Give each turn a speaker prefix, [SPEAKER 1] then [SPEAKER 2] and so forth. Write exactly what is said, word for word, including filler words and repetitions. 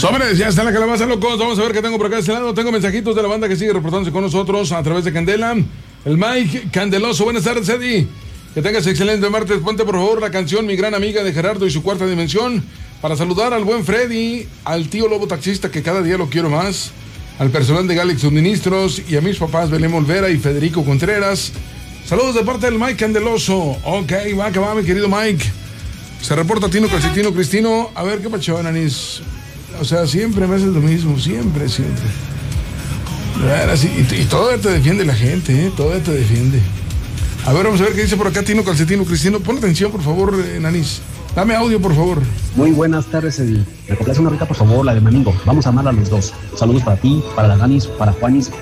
[SPEAKER 1] Sobres, ya está en la calabaza, locos. Vamos a ver qué tengo por acá de este lado. Tengo mensajitos de la banda que sigue reportándose con nosotros a través de Candela. El Mike Candeloso. Buenas tardes, Eddie. Que tengas excelente martes. Ponte por favor la canción Mi Gran Amiga de Gerardo y su Cuarta Dimensión. Para saludar al buen Freddy, al tío Lobo Taxista, que cada día lo quiero más. Al personal de Galaxy Suministros y a mis papás Belén Olvera y Federico Contreras. Saludos de parte del Mike Candeloso. Ok, va, que va, mi querido Mike. Se reporta Tino Calcetino Cristino. A ver, ¿qué pacho, Ananis? O sea, siempre me haces lo mismo. Siempre, siempre. Así, y, y todavía te defiende la gente, ¿eh? Todavía te defiende. A ver, vamos a ver qué dice por acá Tino Calcetino Cristino. Pon atención, por favor, Ananis. Dame audio, por favor.
[SPEAKER 2] Muy buenas tardes, Eddie. Me complace una rica, por favor, la de Mamingo. Vamos a amar a los dos. Saludos para ti, para la Danis, para Juanis